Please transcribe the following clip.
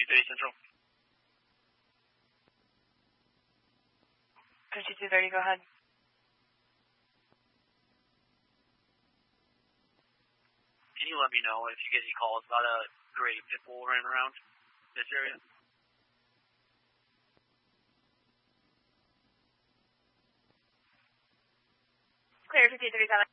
5230 Central. 5230, go ahead. Can you let me know if you get any calls about a gray pit bull running around this area? Clear, 5230.